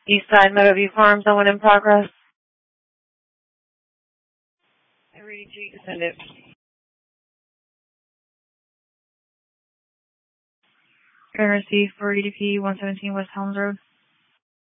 Eastside Meadowview Farms, someone in progress. I ready to send it. Going to receive for EDP 117 West Helms Road.